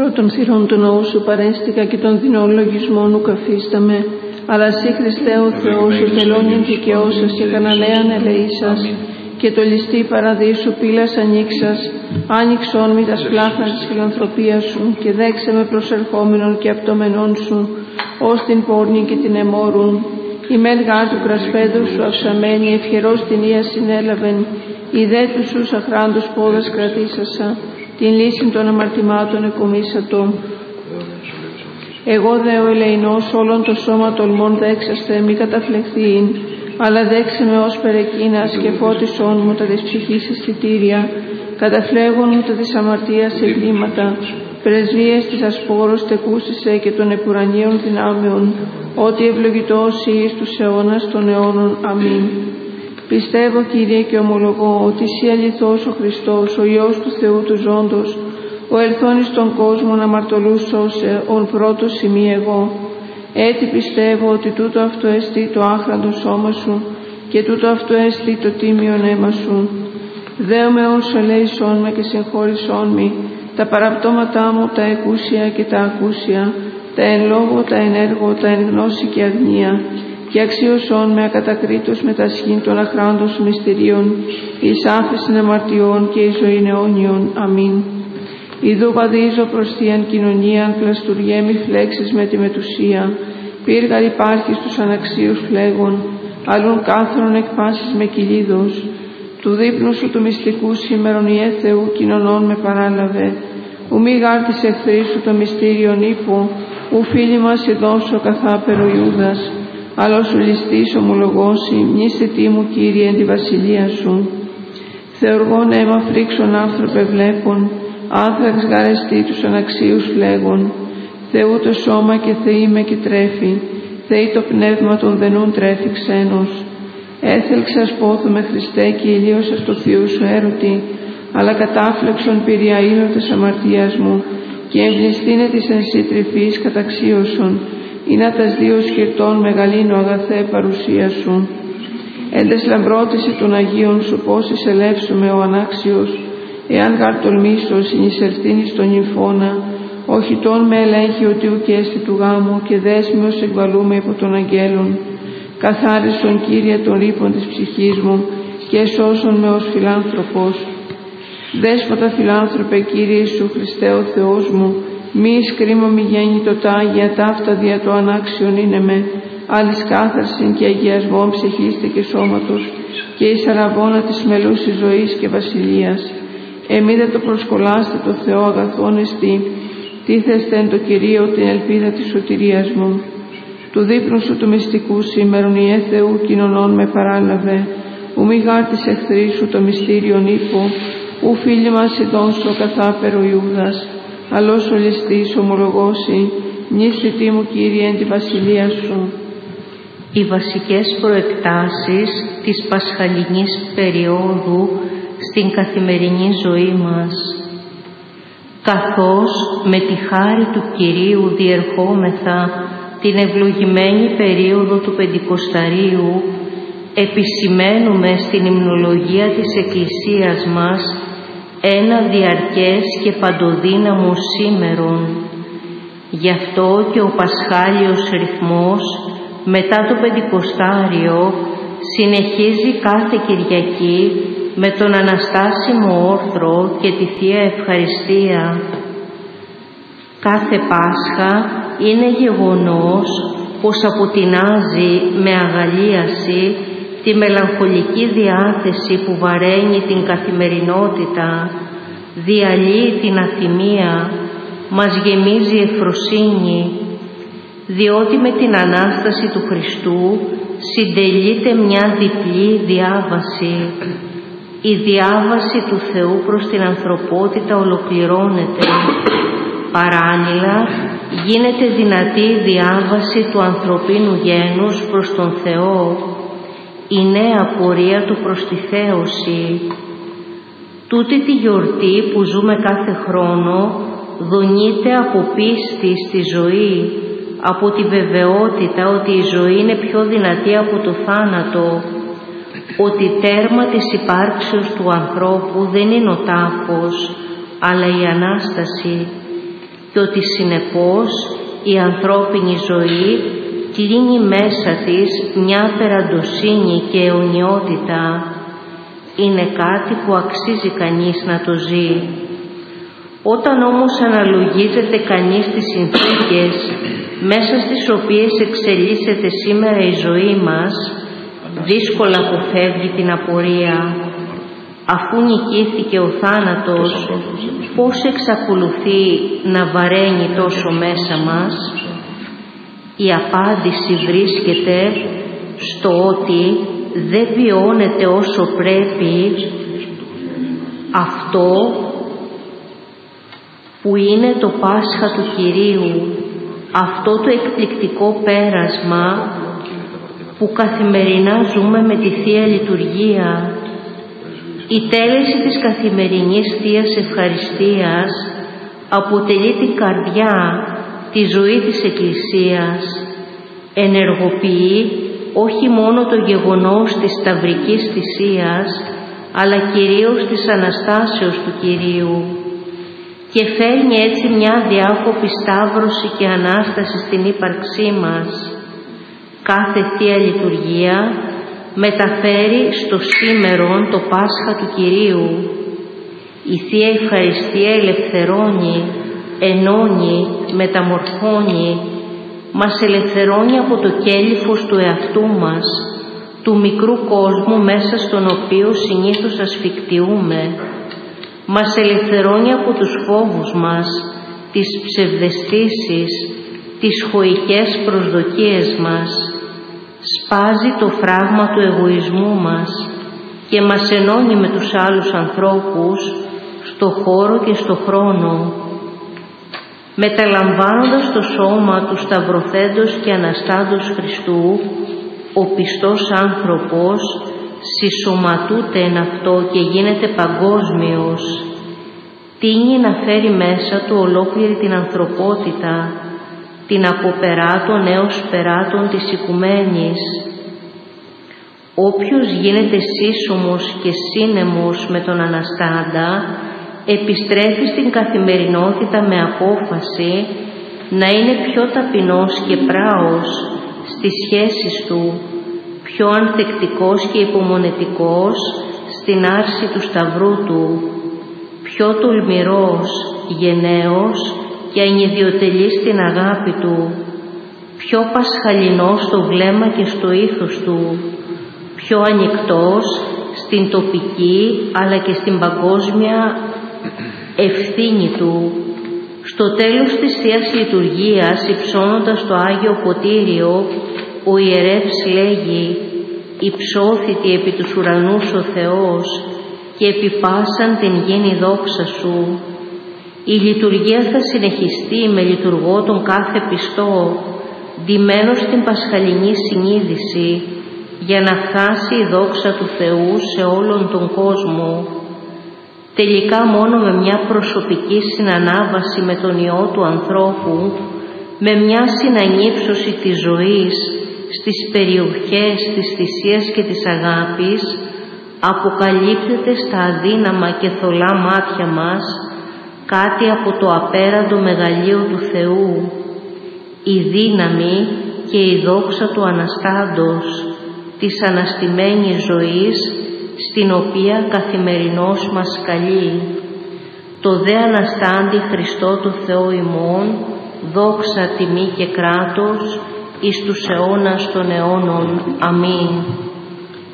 πρώτων θυρών του ναού σου παρέστηκα και των δεινών λογισμών ου καφίσταμε. Αλλά σύ Χριστέ ο Θεός, ο τελώνιν δικαιώσας και καναλέαν ελεήσας, και το ληστή παραδείσου πύλας ανοίξας, άνοιξον μη τας πλάχας της φιλανθρωπίας σου, και δέξε με προσερχόμενον και απτωμενών σου, ως την πόρνη και την εμόρουν. Η μέλγα του κρασπέδου σου αυξαμένη, ευχερός την ία συνέλαβεν, η δε του σου αχράντους πόδας κρατήσασα, την λύση των αμαρτημάτων εκομίσατο. Εγώ δε ο ελεηνός όλον το σώμα τολμών δέξαστε, μη καταφλεχθείην, αλλά δέξε με ως περεκείνας και φώτισόν μου τα της ψυχής αισθητήρια, καταφλέγον μου τα της αμαρτίας εγκλήματα, πρεσβείες της ασπόρος τεκούσισε και των επουρανίων δυνάμεων, ότι ευλογητός εις τους αιώνας των αιώνων. Αμήν. Πιστεύω, Κύριε, και ομολογώ ότι εσύ αληθώς ο Χριστός, ο Υιός του Θεού του ζώντος, ο ελθόν εις τον κόσμο να μαρτωλούς σώσε, ον πρώτος ημί εγώ. Έτσι πιστεύω ότι τούτο αυτό εστί το άχραντο σώμα σου και τούτο αυτό εστί το τίμιον αίμα σου. Δέομαι όσο ελέησόν με και συγχώρησόν μη τα παραπτώματά μου, τα εκούσια και τα ακούσια, τα εν λόγω, τα εν έργο, τα εν γνώση και αγνία, και αξίωσόν με ακατακρίτως με τα σχήν των αχράντων σου μυστηρίων, εις άφεσιν αμαρτιών και εις ζωήν αιώνιον. Αμήν. Ιδού βαδίζω προς θείαν κοινωνίαν, πλαστουριέ μη φλέξεις με τη μετουσία, πύργα υπάρχει στους αναξίους φλέγων, αλλούν κάθρον εκπάσεις με κυλίδος. Του δείπνου σου του μυστικού σήμερον Ιε Θεού κοινωνών με παράλαβε, ου μη γάρ της εχθρής σου το μυστήριον ύπου, ου φίλοι μας εδώσω καθάπερο Ιούδας, αλλά σου ληστής ομολογώσει, μνήσθητή μου Κύριε εν τη βασιλεία σου. Θεοργών αίμα φρίξον άνθρωπε βλέπων, άνθραξ γαρεστή τους αναξίους φλέγων. Θεού το σώμα και Θεή με και τρέφει, Θεή το πνεύμα των δενούν τρέφει ξένος. Έθελξας πόθου με Χριστέ και ηλίωσας το Θεού σου έρωτη, αλλά κατάφλεξον πυρία ήλωτες αμαρτίας μου, και ευλιστήνε της εν σύ τρυφής καταξίωσον, ή να τας δύο σκυρτών μεγαλύνω αγαθέ παρουσία σου. Εν τες λαμπρότηση των Αγίων σου πώς εισελεύσουμε ο ανάξιος, εάν γάρ τολμήσω συνεισελθήν εις τον νυμφώνα, όχι τόν με ελέγχει ότι ουκ έστι του γάμου, και δέσμιος εκβαλούμε υπό των αγγέλων. Καθάρισον Κύριε των ρήπων της ψυχής μου, και σώσον με ως φιλάνθρωπος. Δέσποτα φιλάνθρωπε Κύριε Ιησού Χριστέ ο Θεός μου, μη εις κρίμα μη γέννητο τ' Άγια ταύτα δια το ανάξιον είναι με, άλλης κάθαρσιν και αγιασμόν ψυχήστε και σώματος, και εις αραβώνα της μελούσης ζωής και βασιλείας. Εμείς το προσκολάστε το Θεό αγαθόν εστί, τίθεστε εν το Κυρίο την ελπίδα της σωτηρίας μου. Του δείπνου σου του μυστικού σήμερον Ιε Θεού κοινωνών με παράλαβε, ου μη γάρ της εχθρής σου το μυστήριον ύπο, ου φίλοι μας εδώσω καθάπερο Ιούδας, αλλός ο ληστής ομολογώσει, μνήσθητή μου Κύριε εν τη βασιλεία σου. Οι βασικές προεκτάσεις της πασχαλινής περίοδου στην καθημερινή ζωή μας. Καθώς με τη χάρη του Κυρίου διερχόμεθα την ευλογημένη περίοδο του Πεντηκοσταρίου, επισημαίνουμε στην υμνολογία της Εκκλησίας μας ένα διαρκές και παντοδύναμο σήμερον. Γι' αυτό και ο Πασχάλιος ρυθμός μετά το Πεντηκοστάριο συνεχίζει κάθε Κυριακή με τον Αναστάσιμο Όρθρο και τη Θεία Ευχαριστία. Κάθε Πάσχα είναι γεγονός πως αποτινάζει με αγαλίαση τη μελαγχολική διάθεση που βαραίνει την καθημερινότητα, διαλύει την αθυμία, μας γεμίζει ευφροσύνη, διότι με την Ανάσταση του Χριστού συντελείται μια διπλή διάβαση. Η διάβαση του Θεού προς την ανθρωπότητα ολοκληρώνεται. Παράλληλα, γίνεται δυνατή η διάβαση του ανθρωπίνου γένους προς τον Θεό, η νέα πορεία του προς τη θέωση. Τούτη τη γιορτή που ζούμε κάθε χρόνο δονείται από πίστη στη ζωή, από τη βεβαιότητα ότι η ζωή είναι πιο δυνατή από το θάνατο, ότι τέρμα της υπάρξεως του ανθρώπου δεν είναι ο τάφος, αλλά η Ανάσταση. και ότι συνεπώς η ανθρώπινη ζωή κλείνει μέσα της μια περαντοσύνη και αιωνιότητα. Είναι κάτι που αξίζει κανείς να το ζει. Όταν όμως αναλογίζεται κανείς τις συνθήκες μέσα στις οποίες εξελίσσεται σήμερα η ζωή μας, δύσκολα αποφεύγει την απορία. Αφού νικήθηκε ο θάνατος, πώς εξακολουθεί να βαραίνει τόσο μέσα μας? Η απάντηση βρίσκεται στο ότι δεν βιώνεται όσο πρέπει αυτό που είναι το Πάσχα του Κυρίου, αυτό το εκπληκτικό πέρασμα που καθημερινά ζούμε με τη Θεία Λειτουργία. Η τέλεση της καθημερινής Θείας Ευχαριστίας αποτελεί την καρδιά, τη ζωή της Εκκλησίας. Ενεργοποιεί όχι μόνο το γεγονός της σταυρικής θυσίας, αλλά κυρίως της Αναστάσεως του Κυρίου, και φέρνει έτσι μια διάκοπη σταύρωση και Ανάσταση στην ύπαρξή μας. Κάθε Θεία Λειτουργία μεταφέρει στο σήμερον το Πάσχα του Κυρίου. Η Θεία Ευχαριστία ελευθερώνει, ενώνει, μεταμορφώνει, μας ελευθερώνει από το κέλυφος του εαυτού μας, του μικρού κόσμου μέσα στον οποίο συνήθως ασφικτιούμε. Μας ελευθερώνει από τους φόβους μας, τις ψευδαισθήσεις, τις χωικές προσδοκίες μας. Σπάζει το φράγμα του εγωισμού μας και μας ενώνει με τους άλλους ανθρώπους στο χώρο και στο χρόνο. Μεταλαμβάνοντας το σώμα του σταυρωθέντος και Αναστάντος Χριστού, ο πιστός άνθρωπος συσσωματούται εν αυτό και γίνεται παγκόσμιος. Τείνει να φέρει μέσα του ολόκληρη την ανθρωπότητα, την αποπεράτων έως περάτων της οικουμένης. Όποιος γίνεται σύσσωμος και σύνεμος με τον Αναστάντα, επιστρέφει στην καθημερινότητα με απόφαση να είναι πιο ταπεινός και πράος στις σχέσεις του, πιο ανθεκτικός και υπομονετικός στην άρση του σταυρού του, πιο τολμηρός, γενναίος και ανιδιοτελής στην αγάπη του, πιο πασχαλινός στο βλέμμα και στο ήθος του, πιο ανοιχτός στην τοπική αλλά και στην παγκόσμια ευθύνη του. Στο τέλος της Θείας Λειτουργίας, υψώνοντας το Άγιο Ποτήριο, ο ιερεύς λέγει «Υψώθητη επί τους ουρανούς ο Θεός και επιπάσαν την γένη δόξα Σου». Η λειτουργία θα συνεχιστεί με λειτουργό τον κάθε πιστό, ντυμένος στην πασχαλινή συνείδηση, για να φτάσει η δόξα του Θεού σε όλον τον κόσμο. Τελικά μόνο με μια προσωπική συνανάβαση με τον Υιό του ανθρώπου, με μια συνανύψωση της ζωής στις περιοχές της θυσίας και της αγάπης, αποκαλύπτεται στα αδύναμα και θολά μάτια μας κάτι από το απέραντο μεγαλείο του Θεού, η δύναμη και η δόξα του Αναστάντος, της αναστημένης ζωής, στην οποία καθημερινώς μας καλεί. Το δε Αναστάντη Χριστό του Θεό ημών, δόξα, τιμή και κράτος, εις τους αιώνας των αιώνων. Αμήν.